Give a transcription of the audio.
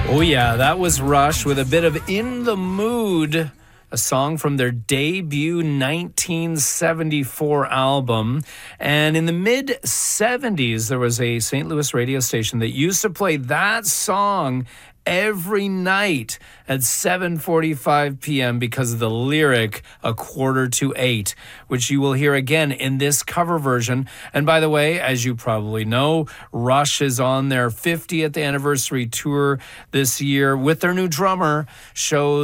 Oh, yeah, that was Rush with a bit of In the Mood, a song from their debut 1974 album. And in the mid-70s, there was a St. Louis radio station that used to play that song every night at 7:45 p.m. because of the lyric "a quarter to 8," which you will hear again in this cover version. And by the way, as you probably know, Rush is on their 50th anniversary tour this year with their new drummer. Shows